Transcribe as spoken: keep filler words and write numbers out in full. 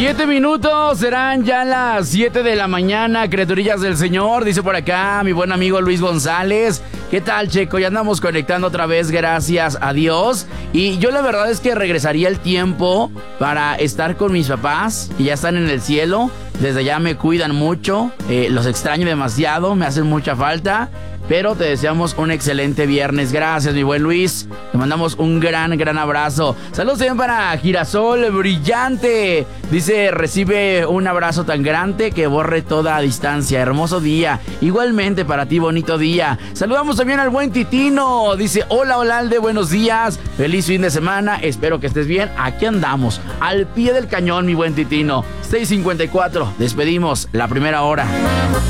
Siete minutos, serán ya las siete de la mañana, criaturillas del Señor, dice por acá mi buen amigo Luis González. ¿Qué tal, Checo? Ya andamos conectando otra vez, gracias a Dios. Y yo la verdad es que regresaría el tiempo para estar con mis papás, que ya están en el cielo. Desde allá me cuidan mucho, eh, los extraño demasiado, me hacen mucha falta. Pero te deseamos un excelente viernes. Gracias, mi buen Luis. Te mandamos un gran, gran abrazo. Saludos también para Girasol Brillante. Dice, recibe un abrazo tan grande que borre toda distancia. Hermoso día. Igualmente para ti, bonito día. Saludamos también al buen Titino. Dice, hola, Olalde, buenos días. Feliz fin de semana. Espero que estés bien. Aquí andamos, al pie del cañón, mi buen Titino. seis cincuenta y cuatro. Despedimos la primera hora.